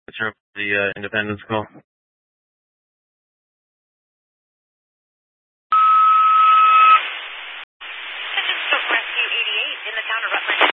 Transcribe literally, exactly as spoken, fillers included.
Sure, the uh, Independence call. This is Rescue eighty-eight in the town of Rutland.